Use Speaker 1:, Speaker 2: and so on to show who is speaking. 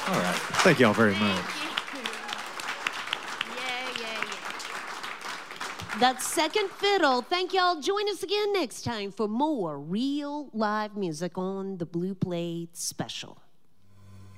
Speaker 1: All right. Thank you all very much.
Speaker 2: That's Second Fiddle. Thank y'all. Join us again next time for more real live music on the Blue Plate Special.